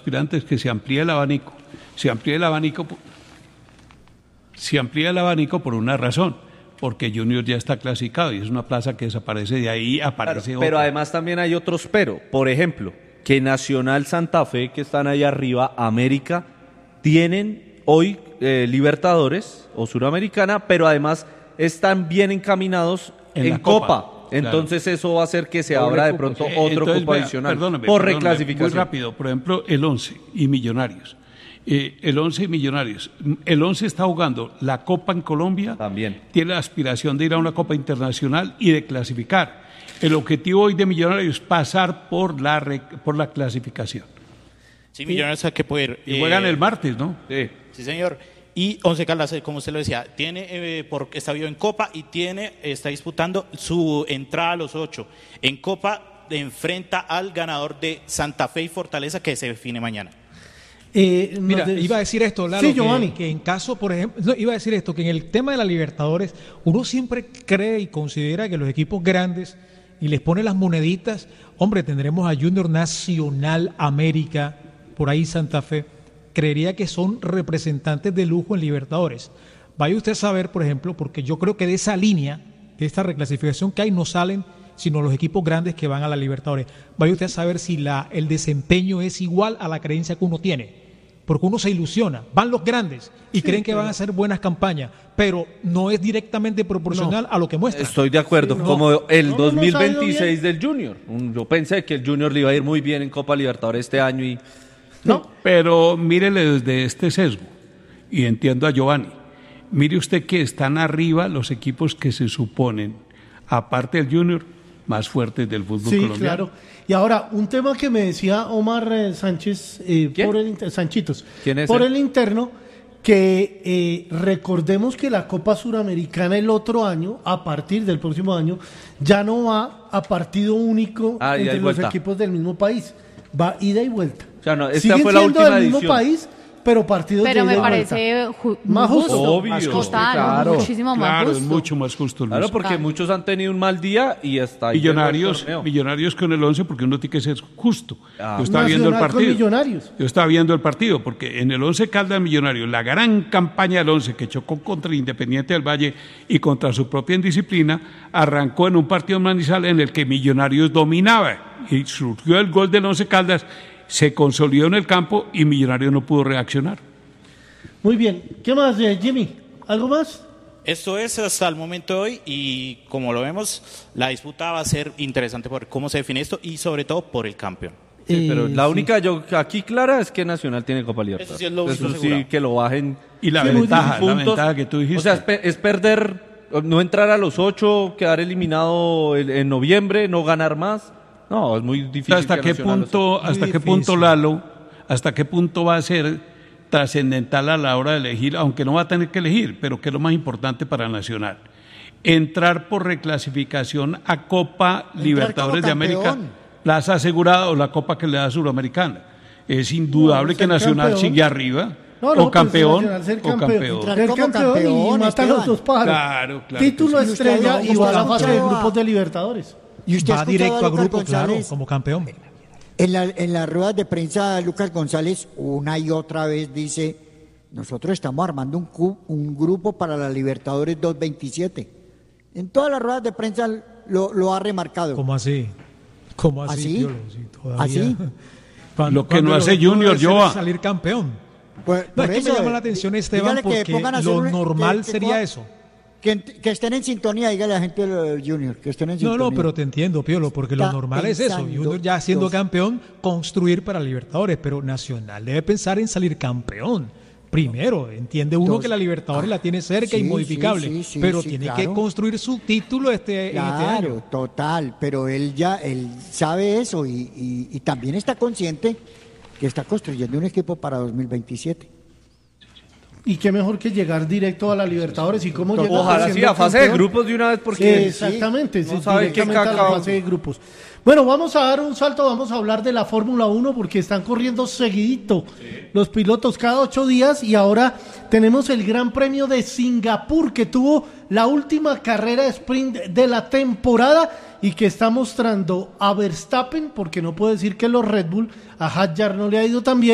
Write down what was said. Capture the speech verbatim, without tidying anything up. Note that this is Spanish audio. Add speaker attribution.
Speaker 1: aspirantes que se amplíe el abanico. Se amplía el abanico, se amplía el abanico por una razón, porque Junior ya está clasificado y es una plaza que desaparece, de ahí aparece
Speaker 2: claro,
Speaker 1: otra.
Speaker 2: Pero además también hay otros pero. Por ejemplo, que Nacional, Santa Fe, que están ahí arriba, América, tienen hoy eh, Libertadores o Suramericana, pero además están bien encaminados en, en Copa. Copa. Entonces claro. Eso va a hacer que se
Speaker 1: Pobre
Speaker 2: abra de
Speaker 1: Copa.
Speaker 2: pronto otro
Speaker 1: Entonces,
Speaker 2: cupo
Speaker 1: vea,
Speaker 2: adicional
Speaker 1: perdóname,
Speaker 2: por
Speaker 1: perdóname,
Speaker 2: reclasificación.
Speaker 1: Muy rápido, por ejemplo, el once y Millonarios. Eh, el once y Millonarios. El once está jugando la Copa en Colombia.
Speaker 2: También.
Speaker 1: Tiene la aspiración de ir a una Copa Internacional y de clasificar. El objetivo hoy de Millonarios es pasar por la, por la clasificación.
Speaker 3: Sí, Millonarios hay que poder.
Speaker 1: Y juegan
Speaker 3: eh,
Speaker 1: el martes, ¿no?
Speaker 3: Sí, sí señor. Y Once Caldas, como usted lo decía, tiene eh, por, está vivo en Copa y tiene está disputando su entrada a los ocho. En Copa enfrenta al ganador de Santa Fe y Fortaleza, que se define mañana.
Speaker 4: Eh,
Speaker 5: Mira,
Speaker 4: de...
Speaker 5: iba a decir esto, Lalo,
Speaker 4: sí,
Speaker 5: que,
Speaker 4: Giovanni.
Speaker 5: que en caso, por ejemplo, no, iba a decir esto, que en el tema de la Libertadores, uno siempre cree y considera que los equipos grandes, y les pone las moneditas, hombre, tendremos a Junior, Nacional, América, por ahí Santa Fe, creería que son representantes de lujo en Libertadores. Vaya usted a saber, por ejemplo, porque yo creo que de esa línea, de esta reclasificación que hay, no salen sino los equipos grandes que van a la Libertadores. Vaya usted a saber si la, el desempeño es igual a la creencia que uno tiene, porque uno se ilusiona, van los grandes y sí, creen que claro. van a hacer buenas campañas, pero no es directamente proporcional no. a lo que muestran.
Speaker 2: Estoy de acuerdo, sí, no. como el no, dos mil veintiséis no del Junior. Yo pensé que el Junior le iba a ir muy bien en Copa Libertadores este año y...
Speaker 1: No, pero mírele desde este sesgo, y entiendo a Giovanni, mire usted que están arriba los equipos que se suponen, aparte del Junior, más fuertes del fútbol
Speaker 4: sí,
Speaker 1: colombiano.
Speaker 4: Claro. Y ahora, un tema que me decía Omar eh, Sánchez, eh, por el inter... Sanchitos,
Speaker 2: ¿Quién es
Speaker 4: por
Speaker 2: él?
Speaker 4: el interno, que eh, recordemos que la Copa Suramericana el otro año, a partir del próximo año, ya no va a partido único
Speaker 2: ah,
Speaker 4: entre los
Speaker 2: vuelta.
Speaker 4: equipos del mismo país, va ida y vuelta.
Speaker 2: O sea, no, esta
Speaker 4: Siguen
Speaker 2: fue la
Speaker 4: siendo
Speaker 2: última
Speaker 4: del mismo
Speaker 2: edición.
Speaker 4: país, pero partidos
Speaker 6: pero
Speaker 4: de
Speaker 6: me
Speaker 4: ida y
Speaker 6: parece ju-
Speaker 4: más justo,
Speaker 2: obvio,
Speaker 6: más
Speaker 2: justo,
Speaker 6: total,
Speaker 2: claro.
Speaker 6: muchísimo más
Speaker 1: Claro,
Speaker 6: justo.
Speaker 1: es mucho más justo. Luis.
Speaker 2: Claro, porque
Speaker 6: Claro.
Speaker 2: muchos han tenido un mal día y hasta ahí
Speaker 1: Millonarios, millonarios con el once, porque uno tiene que ser justo.
Speaker 2: Ah.
Speaker 1: Yo estaba viendo el
Speaker 4: Nacional con
Speaker 1: partido.
Speaker 4: Millonarios.
Speaker 1: Yo estaba viendo el partido, porque en el once Caldas Millonarios, la gran campaña del once que chocó contra el Independiente del Valle y contra su propia indisciplina, arrancó en un partido en Manizales en el que Millonarios dominaba y surgió el gol del once Caldas, se consolidó en el campo y Millonarios no pudo reaccionar.
Speaker 4: Muy bien. ¿Qué más, eh, Jimmy? ¿Algo más?
Speaker 3: Esto es hasta el momento de hoy y como lo vemos, la disputa va a ser interesante por cómo se define esto y sobre todo por el campeón.
Speaker 2: Sí, pero
Speaker 4: Eh,
Speaker 2: la
Speaker 4: sí.
Speaker 2: única yo aquí clara es que Nacional tiene Copa Libertadores.
Speaker 3: Eso sí es lo
Speaker 2: Eso
Speaker 3: único
Speaker 2: sí,
Speaker 3: seguro.
Speaker 2: que lo bajen.
Speaker 1: Y la
Speaker 2: Sí,
Speaker 1: ventaja,
Speaker 2: muy
Speaker 1: la
Speaker 2: puntos.
Speaker 1: ventaja que tú dijiste.
Speaker 2: O sea, es, pe- es perder, no entrar a los ocho, quedar eliminado en, en noviembre, no ganar más. No, es muy difícil.
Speaker 1: ¿Hasta
Speaker 2: que
Speaker 1: qué
Speaker 2: Nacional lo
Speaker 1: punto,
Speaker 5: Muy
Speaker 1: hasta qué
Speaker 5: difícil.
Speaker 1: punto Lalo, hasta qué punto va a ser trascendental a la hora de elegir, aunque no va a tener que elegir, pero que es lo más importante para Nacional? Entrar por reclasificación a Copa
Speaker 7: Entrar
Speaker 1: Libertadores
Speaker 7: como
Speaker 1: de América,
Speaker 7: campeón.
Speaker 1: plaza asegurada o la Copa que le da Suramericana. Es indudable
Speaker 4: No,
Speaker 1: que
Speaker 4: ser
Speaker 1: Nacional
Speaker 4: campeón.
Speaker 1: sigue arriba.
Speaker 4: No, no,
Speaker 1: o campeón,
Speaker 4: pues, ser
Speaker 1: o
Speaker 4: campeón.
Speaker 1: campeón.
Speaker 7: Entrar
Speaker 4: Ser
Speaker 7: como
Speaker 4: campeón,
Speaker 7: campeón,
Speaker 4: y mata
Speaker 7: Esteban.
Speaker 4: los dos pájaros.
Speaker 1: Claro, claro
Speaker 4: Título
Speaker 1: que sí.
Speaker 4: estrella
Speaker 7: Usted
Speaker 4: y
Speaker 7: lo-
Speaker 4: va a la
Speaker 7: usted
Speaker 4: fase de
Speaker 7: escuchaba-
Speaker 4: grupos de Libertadores.
Speaker 7: Y usted ha
Speaker 5: Va
Speaker 7: escuchado
Speaker 5: directo a
Speaker 7: Lucas
Speaker 5: grupo, claro,
Speaker 7: González,
Speaker 5: como campeón.
Speaker 7: En, la, en las ruedas de prensa, Lucas González una y otra vez dice, nosotros estamos armando un, cu- un grupo para la Libertadores dos veintisiete. En todas las ruedas de prensa lo, lo ha remarcado.
Speaker 5: ¿Cómo así? ¿Cómo así?
Speaker 7: ¿Así?
Speaker 5: Piolo? Sí, todavía.
Speaker 7: ¿Así?
Speaker 5: Cuando-
Speaker 1: Lo que no
Speaker 5: cuando
Speaker 1: hace
Speaker 5: objetivo
Speaker 1: Junior,
Speaker 5: debe ser
Speaker 1: Joa.
Speaker 5: salir campeón.
Speaker 7: Por,
Speaker 5: No,
Speaker 7: por
Speaker 5: es que
Speaker 7: eso,
Speaker 5: me llama la atención, Esteban,
Speaker 7: dígale que
Speaker 5: porque
Speaker 7: pongan a hacer
Speaker 5: lo
Speaker 7: un-
Speaker 5: normal
Speaker 7: que- que
Speaker 5: sería
Speaker 7: pongan-
Speaker 5: eso.
Speaker 7: Que, que estén en sintonía, dígale a la gente del Junior, que estén en
Speaker 5: No,
Speaker 7: sintonía.
Speaker 5: no, pero te entiendo, Piolo, porque lo
Speaker 7: Está
Speaker 5: normal es eso.
Speaker 7: pensando
Speaker 5: Junior ya siendo
Speaker 7: dos-
Speaker 5: campeón, construir para Libertadores, pero Nacional debe pensar en salir campeón. Primero, entiende uno
Speaker 7: Dos-
Speaker 5: que la Libertadores la tiene cerca,
Speaker 7: sí,
Speaker 5: inmodificable,
Speaker 7: sí, sí, sí,
Speaker 5: pero
Speaker 7: sí,
Speaker 5: tiene
Speaker 7: claro.
Speaker 5: que construir su título este, en este
Speaker 7: Claro,
Speaker 5: año.
Speaker 7: total, pero él ya él sabe eso y, y, y también está consciente que está construyendo un equipo para dos mil veintisiete.
Speaker 4: Y qué mejor que llegar directo a la Libertadores y cómo llegar
Speaker 2: Ojalá sí,
Speaker 4: siendo
Speaker 2: a fase de
Speaker 4: campeón.
Speaker 2: grupos de una vez
Speaker 4: Sí,
Speaker 2: porque
Speaker 4: exactamente,
Speaker 2: no
Speaker 4: sí,
Speaker 2: sabe qué
Speaker 4: directamente a la
Speaker 2: cacao.
Speaker 4: fase de grupos. Bueno, vamos a dar un salto, vamos a hablar de la Fórmula uno porque están corriendo seguidito los pilotos cada ocho días y ahora tenemos el Gran Premio de Singapur que tuvo la última carrera sprint de la temporada y que está mostrando a Verstappen, porque no puedo decir que los Red Bull, a Hadjar no le ha ido tan bien.